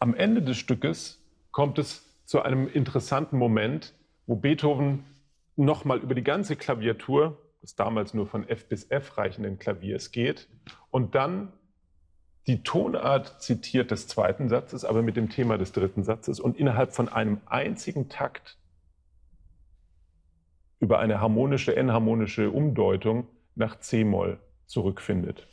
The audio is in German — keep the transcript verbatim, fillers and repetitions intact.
Am Ende des Stückes kommt es zu einem interessanten Moment, wo Beethoven nochmal über die ganze Klaviatur des damals nur von F bis F reichenden Klaviers geht und dann die Tonart zitiert des zweiten Satzes, aber mit dem Thema des dritten Satzes und innerhalb von einem einzigen Takt über eine harmonische, enharmonische Umdeutung nach C-Moll zurückfindet.